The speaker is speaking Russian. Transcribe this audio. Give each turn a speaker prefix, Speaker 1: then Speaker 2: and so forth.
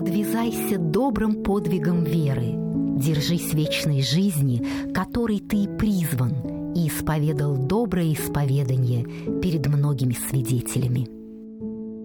Speaker 1: подвязайся добрым подвигом веры, держись вечной жизни, которой ты и призван, и исповедал доброе исповедание перед многими свидетелями.